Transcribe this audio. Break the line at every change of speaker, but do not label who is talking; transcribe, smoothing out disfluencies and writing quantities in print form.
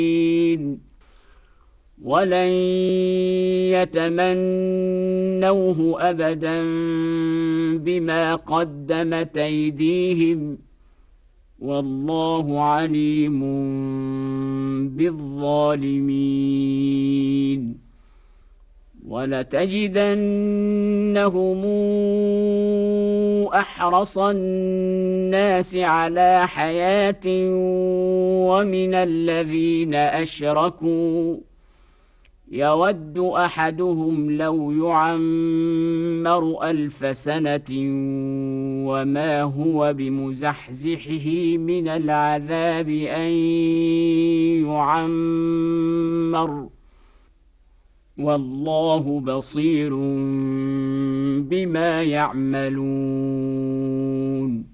ولن يتمنوه أبدا بما قدمت أيديهم والله عليم بالظالمين ولتجدنهم أحرص الناس على حياة ومن الذين أشركوا يود أحدهم لو يعمر 1000 سنة وما هو بمزحزحه من العذاب أن يعمر والله بصير بما يعملون